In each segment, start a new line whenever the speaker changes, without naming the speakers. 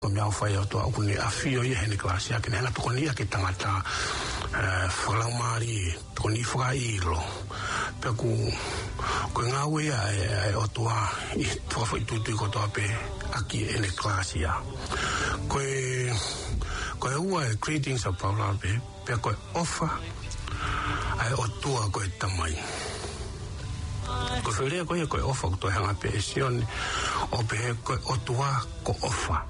Mea whai o toa ukune a whio i hene klasi ake nena toko ni ake tangata whalau maari toko ni whaka ilo peku koe ngā wea e o toa i whakawha i tutu i ko toa pe aki hene klasi a koe ua e greetings a paula pe koe ofa ai o toa koe tamai ko whelea koe ofa ko toa hanga pe e sione o pe koe o toa ko ofa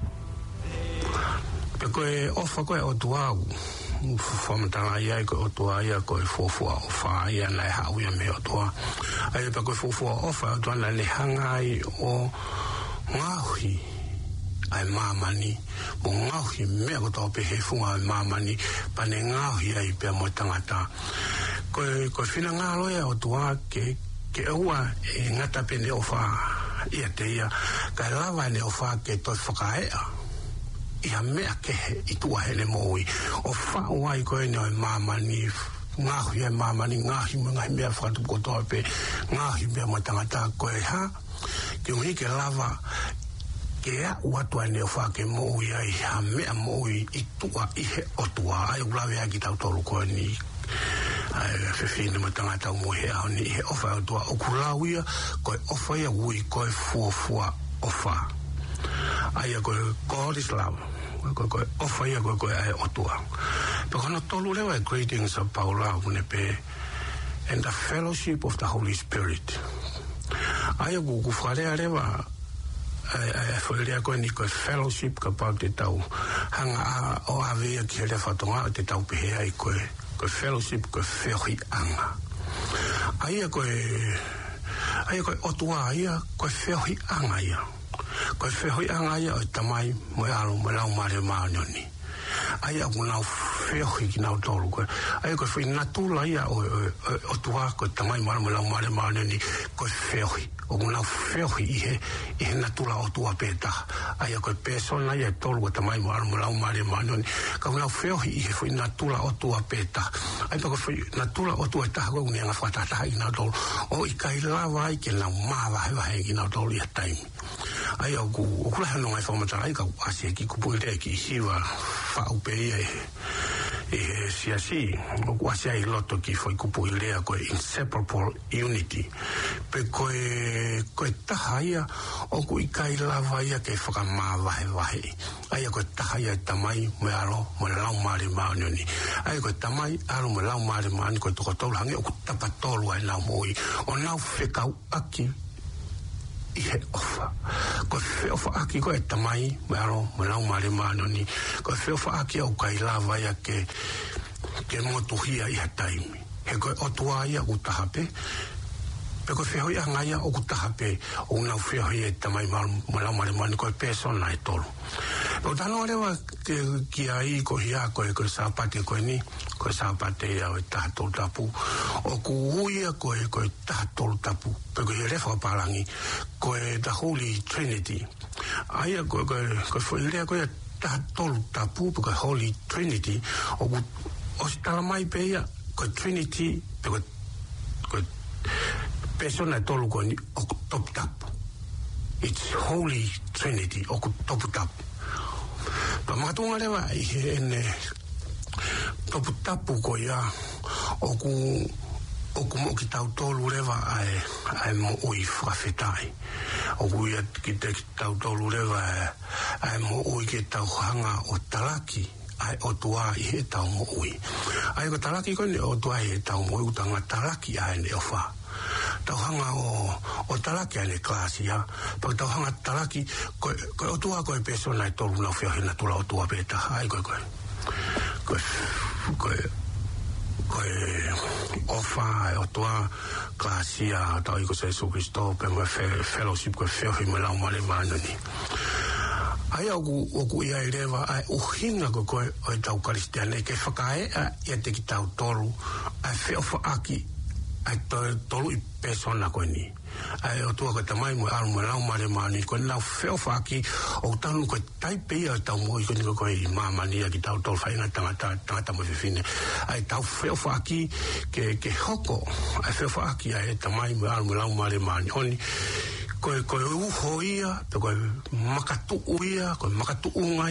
koe ofa koe o tuau whamatanga ia koe o tua ia koe fofua ofa ia nai hau ia me o tua ai pa koe fofua ofa o tua nai hanga ai o ngauhi ai mamani mo ngauhi mea ko tau pe he funga ai mamani pa ne ngauhi ai pe mo tangata koe whina ngalo ia o tua ke ua e ngata pe ne ofa ia te ia kai lava ne ofa ke toi whakaea ia mea kehe i tua hele moi o whauai koe ne o mamani ngahi e mamani ngahi mea whakatu kotoa pe ngahi mea mo tangata koe ha ke uhi ke lava ke a uatua ne o whake moi ai ha mea moi i tua i he o tua ai ulawe a ki tau tolu koe ni ai whewhine mo tangata o moi he au ni he ofa o tua o kulawia koe ofa ia ui koe fuafua ofa ai koe God is love koe ofa ia koe ai otua pe kono tolu lewa greetings of Paula unepe and the fellowship of the Holy Spirit ai ku whalea lewa ai whalea koe ni koe fellowship ka pau te tau hanga o avea ki hele whatonga te tau pehe ai koe fellowship koe whehi anga ai koe otua ia koe whehi anga ia koe whehoi anga ia o tamai mo alo mo lau mare maanyoni ai aku nau whehoi ki nau tolu koe ai koe whi natula ia o tua koe tamai mo lau mare maanyoni koe whehoi o nau whehoi ihe natula o tua peta ai koe persona ia tolu koe tamai mo lau mare maanyoni ka nau whehoi ihe whi natula o tua peta ai koe whi natula o tua taha koe unenga whatataha i nau tolu o i kai lawa ai ke nau mawa hewa ki nau tolu ia taimi ai o kula hano ngai whamatara ai ka asia ki kupuile ki hiwa whaupe ia e siasi o asia i loto ki whai kupuile koe inseparable unity pe koe taha ia o kui kai lava ia ke whakamawahe wahe ai koe taha ia tamai me alo mo lau maare maanioni ai koe tamai alo mo lau maare maani koe toko tolu hange o kutapa tolu ai lau moi o nau whekau aki i he ofa koe wheofa aki koe tamai me alo mo lau maare maanoni koe wheofa aki au kai lava ia ke motuhia i ha taimi he koe otua ia utahape pe koe whehoi anga ia o kutahape o nau whehoi e tamai mo lau maare maani koe persona e tolu o tano rewa ki ai ko hia koe sapate koe ni koe sapate ia o taha tolu tapu o kuhuia koe taha tolu tapu pe koe refa parangi koe the Holy Trinity aia koe whailea koe taha tolu tapu pe koe Holy Trinity o si talamai pe ia koe Trinity pe koe persona e tolu koe ni o top tapu it's Holy Trinity o topu tapu pa matunga lewa i he ene topu tapu ko ia o ku mo ki tau tolu lewa ai mo ui whawhetai o ku ia ki te tau tolu lewa ai mo ui ki tau hanga o talaki ai o tua i he tau mo ui ai ko talaki ko ne o tua i he tau mo ui utanga talaki ai ne o wha tau hanga o talaki ane klasi ya pa tau hanga talaki koe o tua koe persona e tolu nau whiahe na tula o tua peta ai koe ofa e o tua klasi ya tau iko se Jesu Christo pe mo fellowship koe whiahe mo lau male maanoni ai o ku ia rewa ai uhinga koe o tau karistiane ke whakae ia te ki tau tolu ai whiofa aki ai tolu i persona koe ni ai o tua koe tamai mo alu mo lau mare maani koe nau wheofa aki o tanu koe taipe ia tau mo i koe i mamani ki tau tolu whainga tangata mo whiwhine ai tau wheofa aki ke hoko ai wheofa aki ai tamai mo alu mo lau mare maani honi koe uho ia, pe koe makatu ia, koe makatu unga